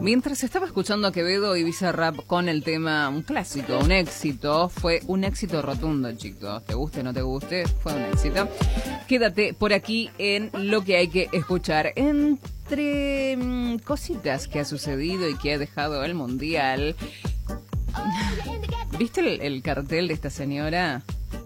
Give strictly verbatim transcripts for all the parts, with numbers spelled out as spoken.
Mientras estaba escuchando a Quevedo y Bizarrap con el tema, un clásico, un éxito, fue un éxito rotundo, chicos. Te guste o no te guste, fue un éxito. Quédate por aquí en Lo que hay que escuchar. Entre mmm, cositas que ha sucedido y que ha dejado el Mundial. ¿Viste el, el cartel de esta señora?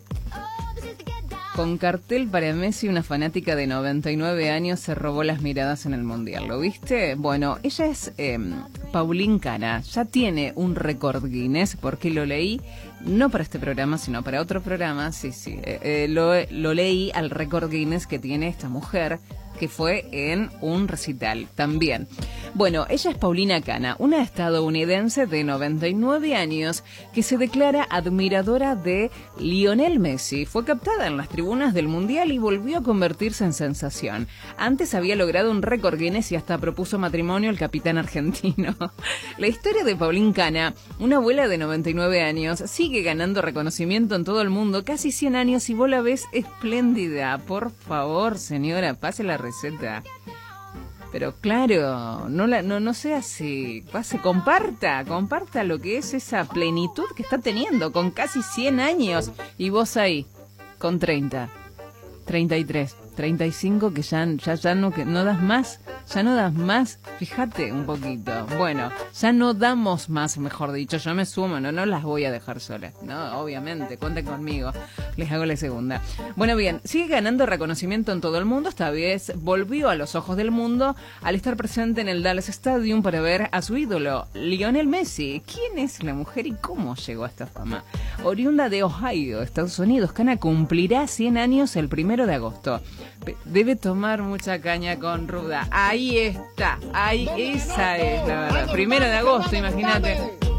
Con cartel para Messi, una fanática de noventa y nueve años se robó las miradas en el Mundial. ¿Lo viste? Bueno, ella es eh, Paulín Cana. Ya tiene un récord Guinness, porque lo leí, no para este programa, sino para otro programa. Sí, sí, eh, eh, lo, lo leí al récord Guinness que tiene esta mujer, que fue en un recital también. Bueno, ella es Paulina Cana, una estadounidense de noventa y nueve años que se declara admiradora de Lionel Messi. Fue captada en las tribunas del Mundial y volvió a convertirse en sensación. Antes había logrado un récord Guinness y hasta propuso matrimonio al capitán argentino. La historia de Paulina Cana, una abuela de noventa y nueve años, sigue ganando reconocimiento en todo el mundo, casi cien años, y vos la ves espléndida. Por favor, señora, pase la receta. Pero claro, no la, no, no sea así. Pase, comparta, comparta lo que es esa plenitud que está teniendo con casi cien años. Y vos ahí, con treinta, treinta y tres, treinta y cinco, que ya, ya, ya no, que no das más, ya no das más. Fíjate un poquito. Bueno, ya no damos más, mejor dicho. Yo me sumo, no, no las voy a dejar solas. No, obviamente, cuenten conmigo. Les hago la segunda. Bueno, bien, sigue ganando reconocimiento en todo el mundo. Esta vez volvió a los ojos del mundo al estar presente en el Dallas Stadium para ver a su ídolo, Lionel Messi. ¿Quién es la mujer y cómo llegó a esta fama? Oriunda de Ohio, Estados Unidos, Cana cumplirá cien años el primero de agosto. Debe tomar mucha caña con ruda. Ahí está, ahí, esa es la verdad. Primero de agosto, imagínate.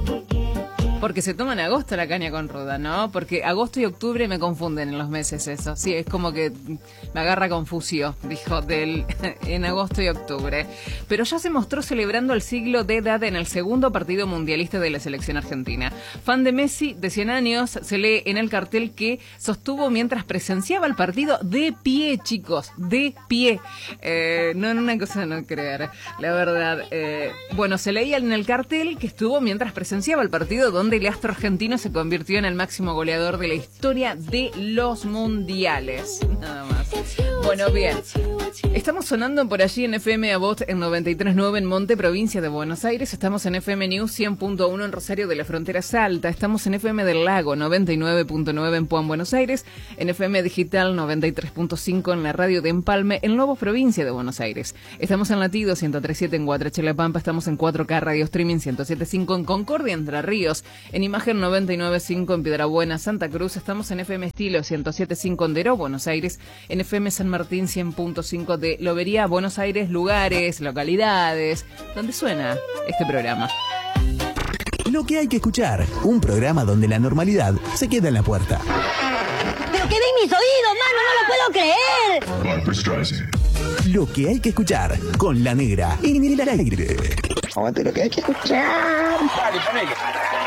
Porque se toma en agosto la caña con ruda, ¿no? Porque agosto y octubre me confunden en los meses eso. Sí, es como que me agarra confusión, dijo, del, en agosto y octubre. Pero ya se mostró celebrando el siglo de edad en el segundo partido mundialista de la selección argentina. Fan de Messi, de cien años, se lee en el cartel que sostuvo mientras presenciaba el partido de pie, chicos, de pie. Eh, no, no, una cosa no creer, la verdad. Eh, bueno, se leía en el cartel que estuvo mientras presenciaba el partido donde el astro argentino se convirtió en el máximo goleador de la historia de los mundiales. Nada más. Bueno, bien. Estamos sonando por allí en F M Avot en noventa y tres punto nueve en Monte, provincia de Buenos Aires. Estamos en F M News cien punto uno en Rosario de la Frontera Salta. Estamos en F M del Lago noventa y nueve punto nueve en Puan, Buenos Aires. En F M Digital noventa y tres punto cinco en la radio de Empalme, en Lobos, provincia de Buenos Aires. Estamos en Latido ciento tres punto siete en Guatrache, La Pampa. Estamos en cuatro K Radio Streaming ciento siete punto cinco en Concordia, Entre Ríos. En Imagen noventa y nueve punto cinco en Piedrabuena, Santa Cruz. Estamos en F M Estilo ciento siete punto cinco en Deró, Buenos Aires. En F M San Martín cien punto cinco de Lobería, Buenos Aires. Lugares, localidades donde suena este programa. Lo que hay que escuchar, un programa donde la normalidad se queda en la puerta. ¡Pero que ven mis oídos, mano! ¡No lo puedo creer! Lo que hay que escuchar con La Negra en el aire. Aguante lo que hay que escuchar. Dale, ponele.